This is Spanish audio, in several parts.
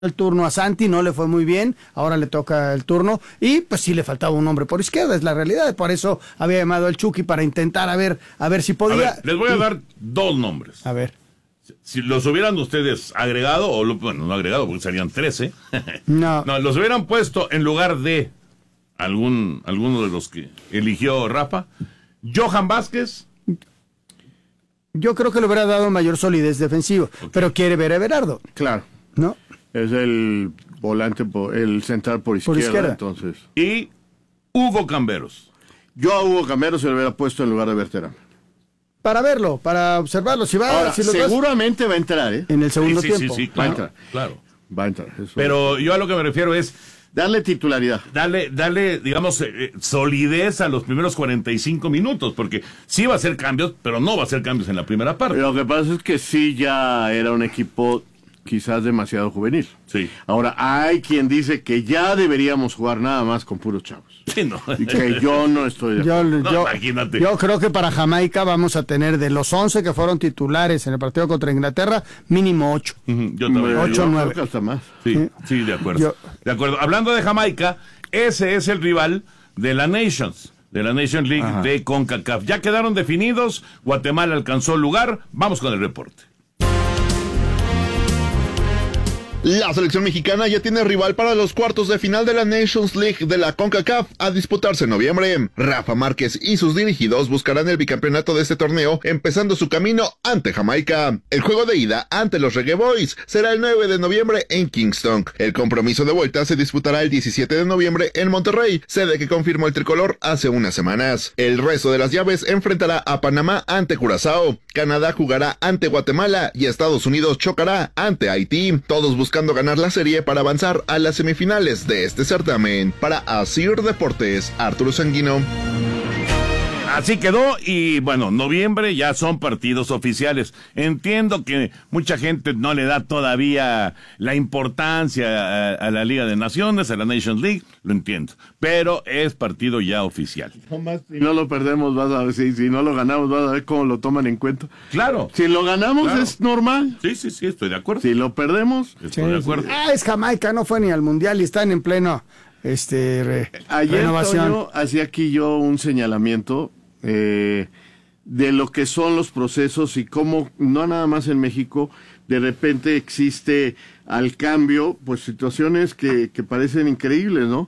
el turno a Santi, no le fue muy bien, ahora le toca el turno y pues sí le faltaba un hombre por izquierda, es la realidad, por eso había llamado al Chucky para intentar a ver si podía. A ver, les voy a dar dos nombres. A ver. Si los hubieran ustedes agregado, bueno, no agregado porque serían 13. No, los hubieran puesto en lugar de alguno de los que eligió Rafa. Johan Vázquez. yo creo que le hubiera dado mayor solidez defensiva, pero quiere ver a Everardo, Claro. ¿no? Es el volante, el central por izquierda, entonces. Y Hugo Camberos. Yo a Hugo Camberos se lo hubiera puesto en lugar de Berterame. Para verlo, para observarlo. Si va, Ahora, si lo seguramente va a entrar, ¿eh? en el segundo tiempo. Sí, Va a claro, entrar. claro. Va a entrar. Eso. Pero yo a lo que me refiero es darle titularidad. Darle, digamos, solidez a los primeros 45 minutos, porque sí va a hacer cambios, pero no va a hacer cambios en la primera parte. Lo que pasa es que sí ya era un equipo quizás demasiado juvenil. Sí. Ahora, hay quien dice que ya deberíamos jugar nada más con puros chavos. Sí, no. Y que yo no estoy de acuerdo. Imagínate. Yo creo que para Jamaica vamos a tener de los 11 que fueron titulares en el partido contra Inglaterra, mínimo 8. Yo también. 8 o 9. Creo que hasta más. Sí, de acuerdo. De acuerdo. Hablando de Jamaica, ese es el rival de la Nations League. Ajá. De CONCACAF. Ya quedaron definidos, Guatemala alcanzó el lugar, vamos con el reporte. La selección mexicana ya tiene rival para los cuartos de final de la Nations League de la CONCACAF a disputarse en noviembre. Rafa Márquez y sus dirigidos buscarán el bicampeonato de este torneo, empezando su camino ante Jamaica. El juego de ida ante los Reggae Boys será el 9 de noviembre en Kingston. El compromiso de vuelta se disputará el 17 de noviembre en Monterrey, sede que confirmó el tricolor hace unas semanas. El resto de las llaves enfrentará a Panamá ante Curazao, Canadá jugará ante Guatemala y Estados Unidos chocará ante Haití, todos buscando ganar la serie para avanzar a las semifinales de este certamen. Para Asir Deportes, Arturo Sanguino. Así quedó y bueno, noviembre ya son partidos oficiales. Entiendo que mucha gente no le da todavía la importancia a la Liga de Naciones, a la Nations League, lo entiendo, pero es partido ya oficial. Si no lo perdemos, vas a ver, si no lo ganamos, vas a ver cómo lo toman en cuenta. Claro. Si lo ganamos claro. Es normal. Sí, estoy de acuerdo. Si lo perdemos, estoy de acuerdo. Es Jamaica, no fue ni al Mundial y están en pleno Ayer renovación. Toño, hacía aquí yo un señalamiento de lo que son los procesos y cómo, no nada más en México, de repente existe al cambio, pues situaciones que parecen increíbles, ¿no?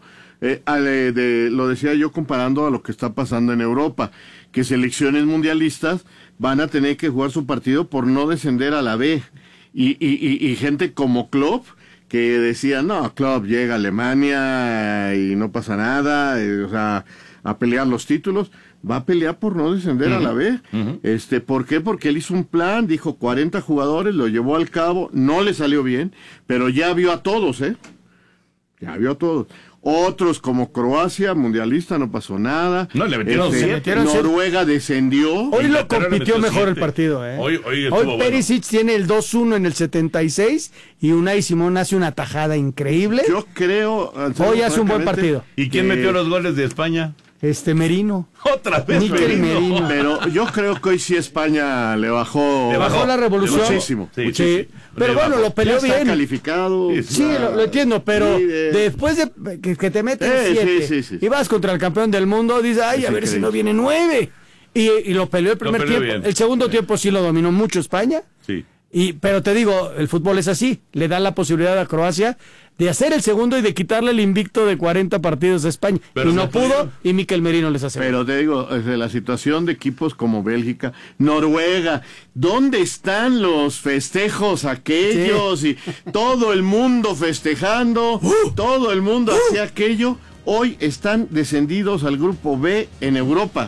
Lo decía yo comparando a lo que está pasando en Europa, que selecciones mundialistas van a tener que jugar su partido por no descender a la B, y gente como Klopp, que decía, no, Klopp llega a Alemania y no pasa nada, o sea, a pelear los títulos, va a pelear por no descender a la B. ¿Por qué? Porque él hizo un plan, dijo 40 jugadores, lo llevó al cabo, no le salió bien, pero ya vio a todos, ya vio a todos. Otros como Croacia, mundialista, no pasó nada. No, le metieron 7. Noruega descendió. Hoy lo compitió mejor el partido, Hoy Perisic tiene el 2-1 en el 76 y Unai Simón hace una tajada increíble. Yo creo... Hoy hace un buen partido. ¿Y quién metió los goles de España? Merino. Otra vez Merino. Pero yo creo que hoy sí España le bajó la revolución. Muchísimo. Sí. Pero bueno, lo peleó bien. Está calificado. Sí, lo entiendo, pero después de que te meten 7 y vas contra el campeón del mundo, dices, a ver si no viene 9. Y lo peleó el primer tiempo. Bien. El segundo tiempo sí lo dominó mucho España. Sí. Pero te digo, el fútbol es así, le da la posibilidad a Croacia de hacer el segundo y de quitarle el invicto de 40 partidos a España. Pero y no pudo, y Mikel Merino les hace. Pero te digo, la situación de equipos como Bélgica, Noruega, ¿dónde están los festejos aquellos? Sí. Y todo el mundo festejando, todo el mundo hacía aquello. Hoy están descendidos al grupo B en Europa.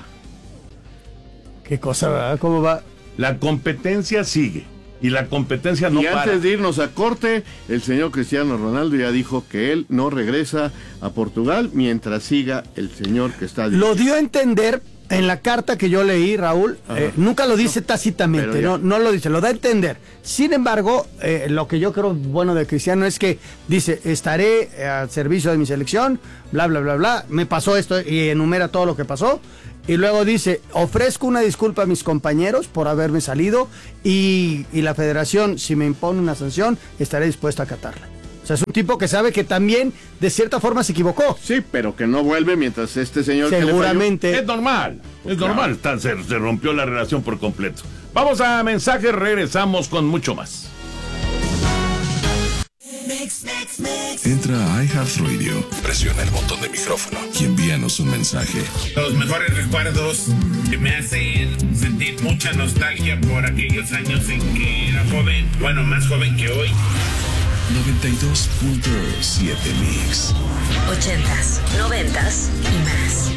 Qué cosa, ¿verdad? ¿Cómo va? La competencia sigue. Y la competencia no para. Y antes de irnos a corte, el señor Cristiano Ronaldo ya dijo que él no regresa a Portugal mientras siga el señor que está diciendo. Lo dio a entender en la carta que yo leí, Raúl. Nunca lo dice tácitamente, no lo dice, lo da a entender. Sin embargo, lo que yo creo bueno de Cristiano es que dice, estaré al servicio de mi selección, bla, bla, bla, bla, me pasó esto y enumera todo lo que pasó. Y luego dice, ofrezco una disculpa a mis compañeros por haberme salido y la federación, si me impone una sanción, estaré dispuesto a acatarla. O sea, es un tipo que sabe que también, de cierta forma, se equivocó. Sí, pero que no vuelve mientras este señor... Seguramente. Es normal, es normal. Se rompió la relación por completo. Vamos a mensajes, regresamos con mucho más. Entra a iHeartRadio, presiona el botón de micrófono y envíanos un mensaje. Los mejores recuerdos que me hacen sentir mucha nostalgia por aquellos años en que era joven, bueno, más joven que hoy. 92.7 Mix. 80s, 90s y más.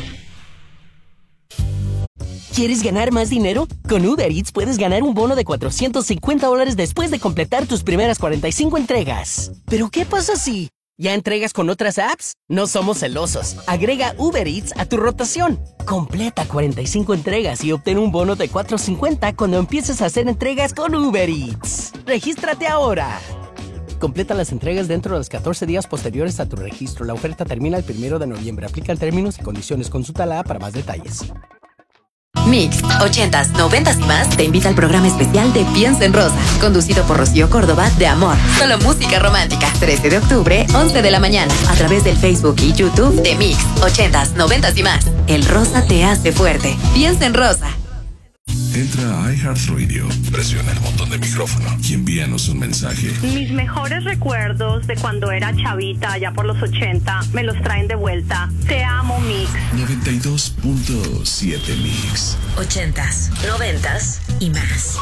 ¿Quieres ganar más dinero? Con Uber Eats puedes ganar un bono de $450 después de completar tus primeras 45 entregas. ¿Pero qué pasa si ya entregas con otras apps? No somos celosos. Agrega Uber Eats a tu rotación. Completa 45 entregas y obtén un bono de $450 cuando empieces a hacer entregas con Uber Eats. ¡Regístrate ahora! Completa las entregas dentro de los 14 días posteriores a tu registro. La oferta termina el 1 de noviembre. Aplican términos y condiciones. Consulta la app para más detalles. Mix, 80s, 90s y más te invita al programa especial de Piensa en Rosa, conducido por Rocío Córdoba de Amor. Solo música romántica. 13 de octubre, 11 de la mañana, a través del Facebook y YouTube de Mix, 80s, 90s y más. El rosa te hace fuerte. Piensa en Rosa. Entra a iHeartRadio, presiona el botón de micrófono y envíanos un mensaje. Mis mejores recuerdos de cuando era chavita, allá por los 80, me los traen de vuelta. Te amo, Mix. 92.7 Mix. 80s, 90s y más.